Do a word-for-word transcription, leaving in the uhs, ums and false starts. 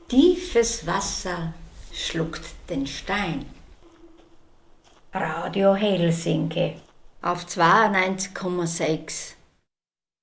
Tiefes Wasser schluckt den Stein. Radio Helsinki auf zweiundneunzig Komma sechs.